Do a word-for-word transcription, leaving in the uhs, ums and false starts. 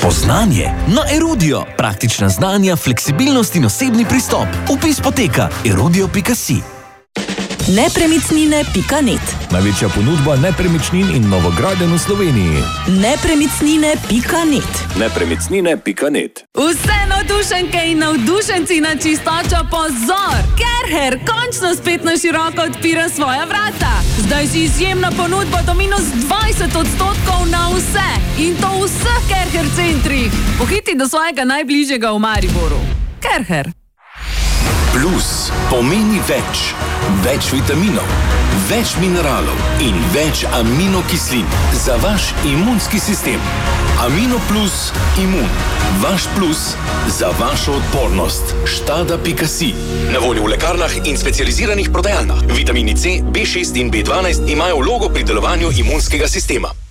Spoznanje na Erudio. Praktična znanja, fleksibilnost in osebni pristop. Vpis poteka erudio pika si. nepremicnine pika net. Največja ponudba nepremičnin in novogradenj v Sloveniji. nepremicnine pika net. nepremičnine pika net. Vse navdušenke in navdušenci na čistočo pozor! Kerher končno spet na široko odpira svoja vrata. Zdaj si izjemna ponudba do minus dvajset odstotkov na vse. In to v vseh Kerher centrih. Pohiti do svojega najbližjega v Mariboru. Kerher. Plus pomeni več. Več vitaminov, več mineralov in več aminokislin za vaš imunski sistem. Amino plus imun. Vaš plus za vašo odpornost. Štada pika si. Na voljo v lekarnah in specializiranih prodajalnah. Vitamini C, B šest in B dvanajst imajo vlogo pri delovanju imunskega sistema.